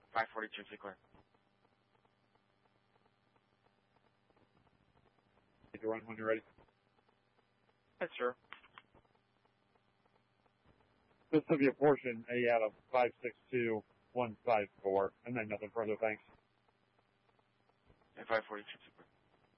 542, stay clear. Take the run when you're ready. Yes, sir. This will be a portion A out of 562154, and then nothing further, thanks. And 542,